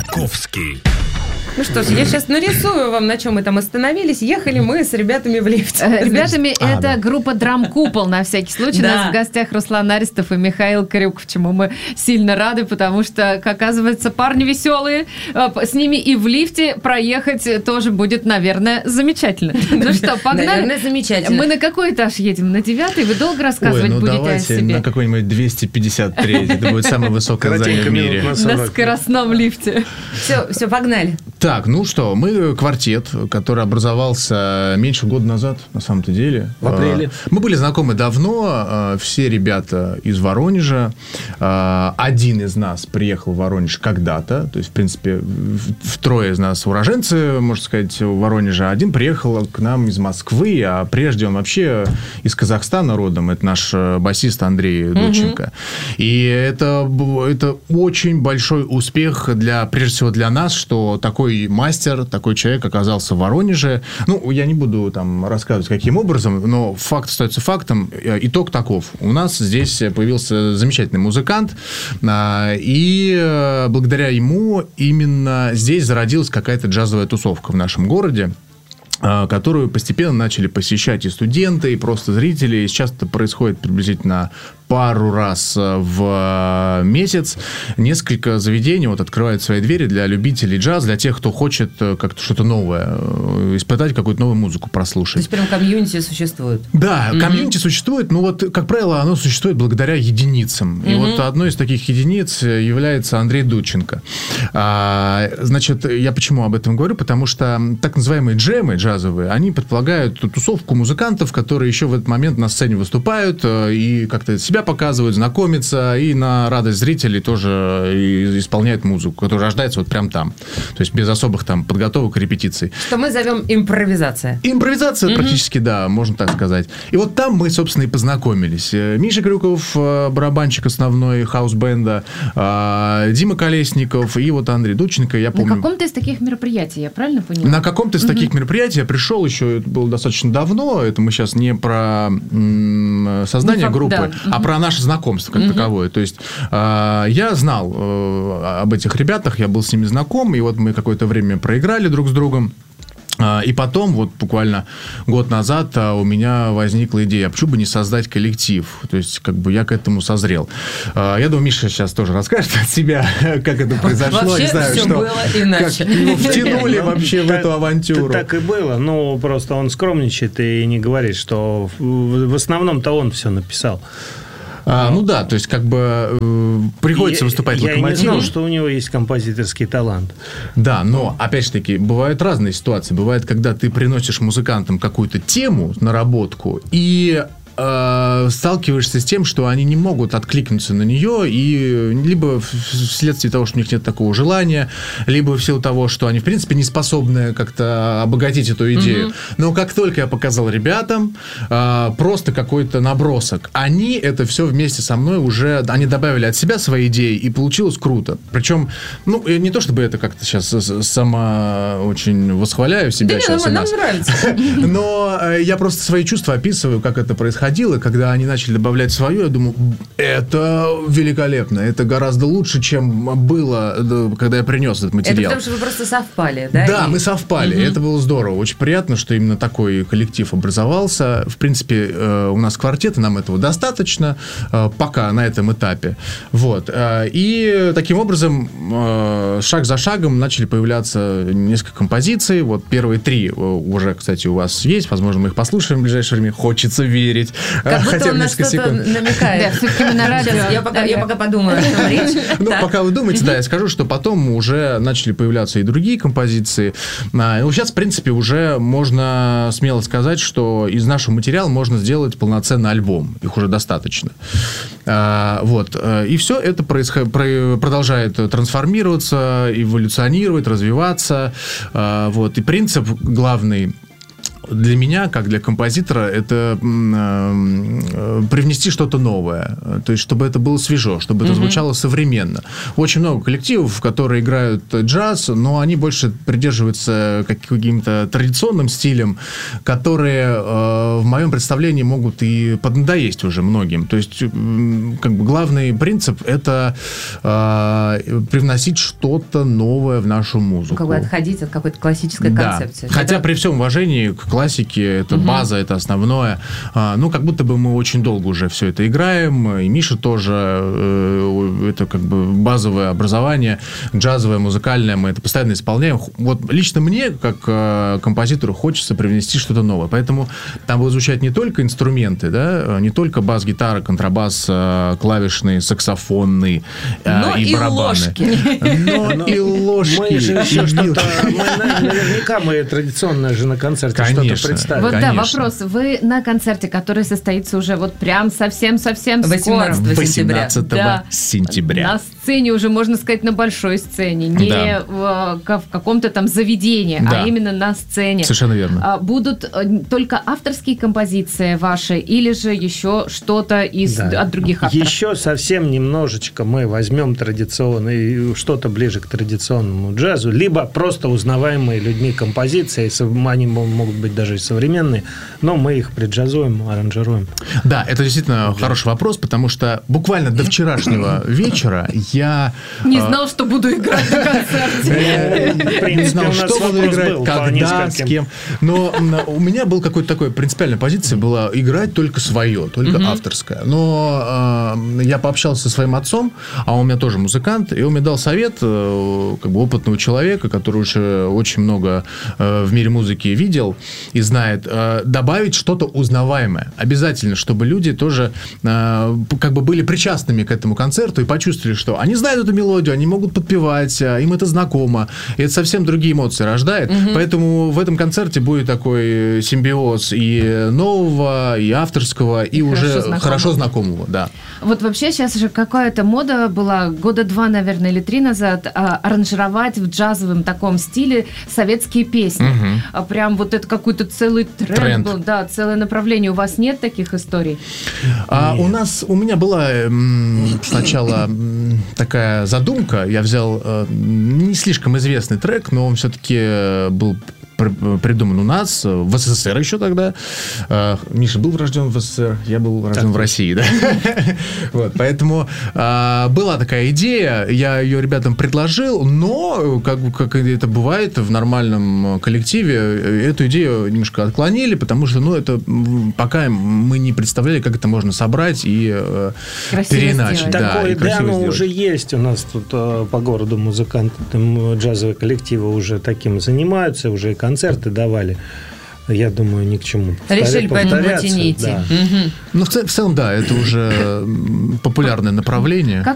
Маяковский. Ну что ж, я сейчас нарисую вам, на чем мы там остановились. Ехали мы с ребятами в лифте. Ребятами это группа «Драм-купол», на всякий случай. У нас в гостях Руслан Аристов и Михаил Крюков, чему мы сильно рады, потому что, оказывается, парни веселые. С ними и в лифте проехать тоже будет, наверное, замечательно. Ну что, погнали? Наверное, замечательно. Мы на какой этаж едем? На 9-й? Вы долго рассказывать будете о себе? Давайте на какой-нибудь 253. Это будет самое высокое здание в мире. На скоростном лифте. Все, погнали. Так, ну что, мы квартет, который образовался меньше года назад, на самом-то деле. В апреле. Мы были знакомы давно, все ребята из Воронежа. Один из нас приехал в Воронеж когда-то, то есть, в принципе, трое из нас уроженцы, можно сказать, в Воронеже. Один приехал к нам из Москвы, а прежде он вообще из Казахстана родом. Это наш басист Андрей Дудченко. И это очень большой успех, прежде всего для нас, что такой мастер, такой человек оказался в Воронеже. Ну, я не буду там рассказывать, каким образом, но факт остается фактом. Итог таков. У нас здесь появился замечательный музыкант, и благодаря ему именно здесь зародилась какая-то джазовая тусовка в нашем городе, которую постепенно начали посещать и студенты, и просто зрители. И сейчас это происходит приблизительно пару раз в месяц. Несколько заведений открывают свои двери для любителей джаза, для тех, кто хочет как-то что-то новое, испытать какую-то новую музыку, прослушать. То есть прям комьюнити существует? Да, комьюнити существует, но как правило, оно существует благодаря единицам. И одной из таких единиц является Андрей Дудченко. Значит, я почему об этом говорю? Потому что так называемые джемы джазовые, они предполагают тусовку музыкантов, которые еще в этот момент на сцене выступают и как-то себя показывают, знакомятся, и на радость зрителей тоже исполняют музыку, которая рождается прям там. То есть без особых там подготовок и репетиций. Что мы зовем импровизация. Импровизация практически, да, можно так сказать. И там мы, собственно, и познакомились. Миша Крюков, барабанщик основной хаус-бенда, Дима Колесников и Андрей Дудченко, я помню. На каком-то из таких мероприятий, я правильно поняла? На каком-то из таких мероприятий я пришел еще, это было достаточно давно, это мы сейчас не про создание группы, а про наше знакомство как таковое. То есть я знал об этих ребятах, я был с ними знаком, и мы какое-то время проиграли друг с другом. И потом, буквально год назад у меня возникла идея, почему бы не создать коллектив? То есть, я к этому созрел. Я думаю, Миша сейчас тоже расскажет от себя, как это произошло. Вообще не знаю, все что, было иначе. Как его втянули вообще в эту авантюру. Так и было, но просто он скромничает и не говорит, что в основном-то он все написал. Ну да, то есть приходится выступать локомотивом. Я не знал, что у него есть композиторский талант. Да, но, опять же таки, бывают разные ситуации. Бывает, когда ты приносишь музыкантам какую-то тему, наработку, и сталкиваешься с тем, что они не могут откликнуться на нее, и либо вследствие того, что у них нет такого желания, либо в силу того, что они, в принципе, не способны как-то обогатить эту идею. Но как только я показал ребятам просто какой-то набросок, они это все вместе со мной уже, они добавили от себя свои идеи, и получилось круто. Причем, не то чтобы это как-то сейчас сама очень восхваляю себя. Да сейчас нам нравится. Но я просто свои чувства описываю, как это происходило, когда они начали добавлять свое, я думаю, это великолепно, это гораздо лучше, чем было, когда я принес этот материал. Это потому, что вы просто совпали, да? Да, мы совпали, это было здорово, очень приятно, что именно такой коллектив образовался. В принципе, у нас квартет, и нам этого достаточно, пока на этом этапе. И таким образом, шаг за шагом начали появляться несколько композиций. Первые 3 уже, кстати, у вас есть, возможно, мы их послушаем в ближайшее время, хочется верить. Как будто он на что-то намекает. Да, все-таки мы на радио. Я пока подумаю, о чем речь. Пока вы думаете, я скажу, что потом уже начали появляться и другие композиции. Сейчас, в принципе, уже можно смело сказать, что из нашего материала можно сделать полноценный альбом. Их уже достаточно. И все это продолжает трансформироваться, эволюционировать, развиваться. И принцип главный для меня, как для композитора, это привнести что-то новое. То есть, чтобы это было свежо, чтобы это звучало современно. Очень много коллективов, которые играют джаз, но они больше придерживаются каким-то традиционным стилем, которые в моем представлении могут и поднадоесть уже многим. То есть, как бы главный принцип – это привносить что-то новое в нашу музыку. Как бы отходить от какой-то классической концепции. Хотя при всем уважении к классике, это база, это основное. Ну, как будто бы мы очень долго уже все это играем, и Миша тоже, это как бы базовое образование, джазовое, музыкальное, мы это постоянно исполняем. Вот лично мне, как композитору, хочется привнести что-то новое. Поэтому там будут звучать не только инструменты, да, не только бас-гитара, контрабас, клавишный, саксофонный и барабаны. Но и ложки. Мы же еще что-то... Наверняка мы традиционное же на концерте что-то представим. Вот да, вопрос. Вы на концерте, который состоится уже вот прям совсем-совсем скоро. 18 сентября. На сцене уже, можно сказать, на большой сцене. Не в каком-то там заведении, а именно на сцене. Совершенно верно. Будут только авторские композиции ваши или же еще что-то от других авторов? Еще совсем немножечко мы возьмем традиционный, что-то ближе к традиционному джазу, либо просто узнаваемые людьми композиции, они могут быть даже и современные, но мы их преджазуем, аранжируем. Да, это действительно хороший вопрос, потому что буквально до вчерашнего вечера я... Не знал, что буду играть на концерте. Не знал, что буду играть, когда, с кем. Но у меня была какая-то такая принципиальная позиция, была играть только свое, только авторское. Но я пообщался со своим отцом, а он у меня тоже музыкант, и он мне дал совет, как бы опытного человека, который уже очень много в мире музыки видел и знает, добавить что-то узнаваемое. Обязательно, чтобы люди тоже как бы были причастными к этому концерту и почувствовали, что они знают эту мелодию, они могут подпевать, им это знакомо, и это совсем другие эмоции рождает. Поэтому в этом концерте будет такой симбиоз и нового, и авторского, и уже хорошо знакомого. Да. Вот вообще сейчас же какая-то мода была года 2, наверное, или 3 назад аранжировать в джазовом таком стиле советские песни. Прям вот это какой-то целый тренд был, да, целое направление. У вас нет таких историй? У меня была сначала такая задумка. Я взял не слишком известный трек, но он все-таки был придуман у нас, в СССР еще тогда. Миша был рожден в СССР, я был рожден в России, да? Вот, поэтому была такая идея, я ее ребятам предложил, но, как это бывает в нормальном коллективе, эту идею немножко отклонили, потому что, это пока мы не представляли, как это можно собрать и переиначить. Такое, да, оно уже есть у нас тут по городу музыканты, джазовые коллективы уже таким занимаются, уже и концерты давали. Я думаю, ни к чему. Решили поэтому идти. Да. Ну, в целом, да, это уже популярное направление.